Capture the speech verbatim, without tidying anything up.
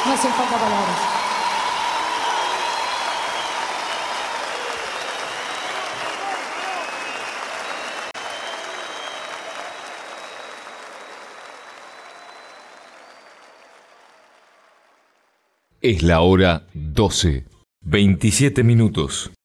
No hacen falta palabras. Es la hora doce, veintisiete minutos.